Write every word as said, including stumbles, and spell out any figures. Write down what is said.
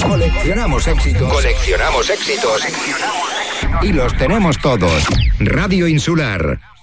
Coleccionamos éxitos. Coleccionamos éxitos. Y los tenemos todos. Radio Insular.